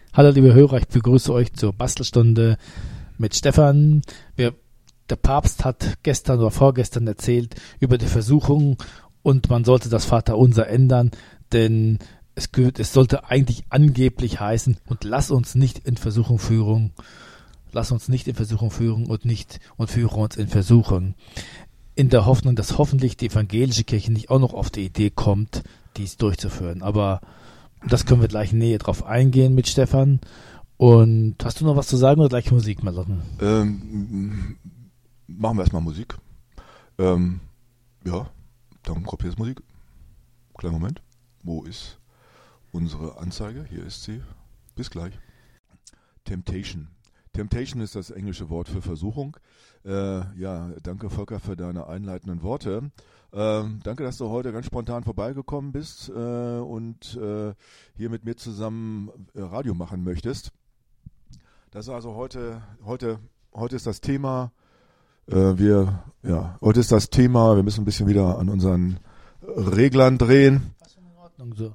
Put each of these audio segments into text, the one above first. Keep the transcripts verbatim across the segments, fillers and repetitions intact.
Hallo liebe Hörer, ich begrüße euch zur Bastelstunde mit Stefan. Wir, der Papst hat gestern oder vorgestern erzählt über die Versuchung und man sollte das Vaterunser ändern, denn es, es sollte eigentlich angeblich heißen, und lass uns nicht in Versuchung führen, lass uns nicht in Versuchung führen und nicht und führe uns in Versuchung. In der Hoffnung, dass hoffentlich die evangelische Kirche nicht auch noch auf die Idee kommt, dies durchzuführen. Aber das können wir gleich näher drauf eingehen mit Stefan. Und hast du noch was zu sagen oder gleich Musik, Melon? Ähm, machen wir erstmal Musik. Ähm, ja, dann kommt jetzt Musik. Kleinen Moment. Wo ist unsere Anzeige? Hier ist sie. Bis gleich. Temptation. Temptation ist das englische Wort für Versuchung. Äh, ja, danke Volker für deine einleitenden Worte. Ähm, danke, dass du heute ganz spontan vorbeigekommen bist äh, und äh, hier mit mir zusammen äh, Radio machen möchtest. Das ist also heute, heute, heute ist das Thema. Äh, wir, ja, heute ist das Thema. Wir müssen ein bisschen wieder an unseren Reglern drehen. Was in Ordnung so.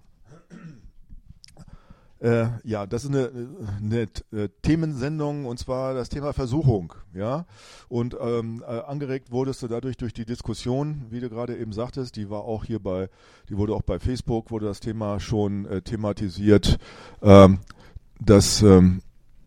Äh, ja, das ist eine, eine, eine Themensendung und zwar das Thema Versuchung, ja. Und ähm, äh, angeregt wurdest du dadurch durch die Diskussion, wie du gerade eben sagtest, die war auch hier bei, die wurde auch bei Facebook, wurde das Thema schon äh, thematisiert, ähm, dass ähm,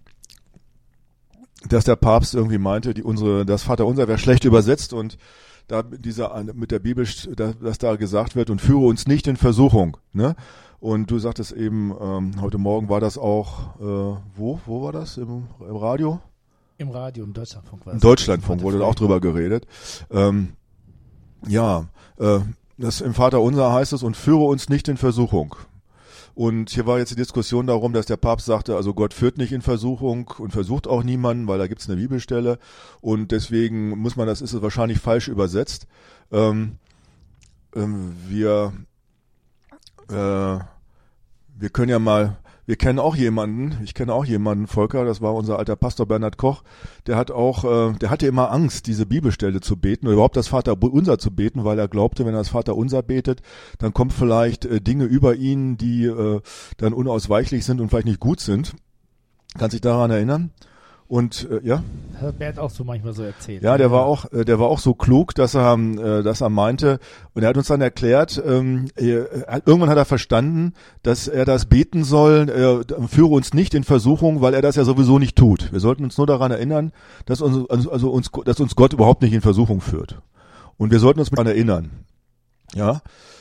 dass der Papst irgendwie meinte, die unsere das Vaterunser wäre schlecht übersetzt und da dieser mit der Bibel, dass da gesagt wird und führe uns nicht in Versuchung, ne? Und du sagtest eben, ähm, heute Morgen war das auch, äh, wo, wo war das? Im, im Radio? Im Radio, im Deutschlandfunk war es. Im Deutschlandfunk wurde auch drüber geredet. Ähm, ja, äh, das im Vaterunser heißt es, und führe uns nicht in Versuchung. Und hier war jetzt die Diskussion darum, dass der Papst sagte, also Gott führt nicht in Versuchung und versucht auch niemanden, weil da gibt es eine Bibelstelle. Und deswegen muss man, das ist es wahrscheinlich falsch übersetzt. Ähm, ähm, wir Äh, wir können ja mal, wir kennen auch jemanden, ich kenne auch jemanden, Volker, das war unser alter Pastor Bernhard Koch, der hat auch, äh, der hatte immer Angst, diese Bibelstelle zu beten oder überhaupt das Vaterunser zu beten, weil er glaubte, wenn er das Vaterunser betet, dann kommen vielleicht äh, Dinge über ihn, die äh, dann unausweichlich sind und vielleicht nicht gut sind. Kannst dich daran erinnern? Und äh, ja, das hat Bert auch so manchmal so erzählt. Ja, der war auch, äh, der war auch so klug, dass er, äh, dass er meinte, und er hat uns dann erklärt, ähm, er, irgendwann hat er verstanden, dass er das beten soll, äh, führe uns nicht in Versuchung, weil er das ja sowieso nicht tut. Wir sollten uns nur daran erinnern, dass uns, also uns, dass uns Gott überhaupt nicht in Versuchung führt. Und wir sollten uns daran erinnern. Ja.